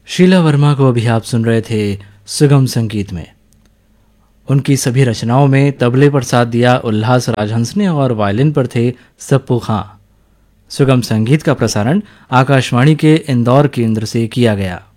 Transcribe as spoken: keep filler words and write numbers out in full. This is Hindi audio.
शीला वर्मा को अभी आप सुन रहे थे सुगम संगीत में। उनकी सभी रचनाओं में तबले पर साथ दिया उल्लास राजहंस ने और वायलिन पर थे सप्पू खां। सुगम संगीत का प्रसारण आकाशवाणी के इंदौर केंद्र से किया गया।